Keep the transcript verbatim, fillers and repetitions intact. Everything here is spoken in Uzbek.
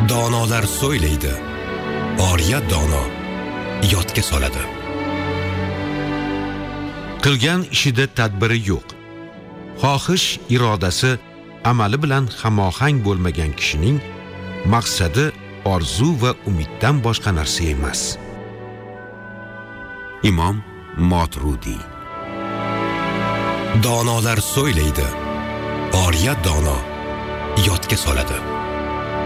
Donolar so'ylaydi, oriyat dono yodga soladi. Qilgan ishida tadbiri yo'q. Xohish irodasi amali bilan hamohang bo'lmagan kishining maqsadi orzu va umiddan boshqa narsa emas. Imom Moturudi. Donolar so'ylaydi, oriyat dono yodga soladi.